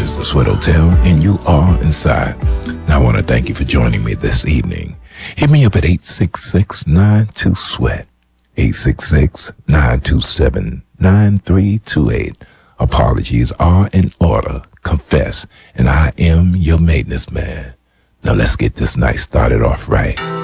is the Sweat Hotel, and you are inside. Now, I want to thank you for joining me this evening. Hit me up at 866-92-SWEAT, 866-927-9328. Apologies are in order. Confess, and I am your maintenance man. Now let's get this night started off right.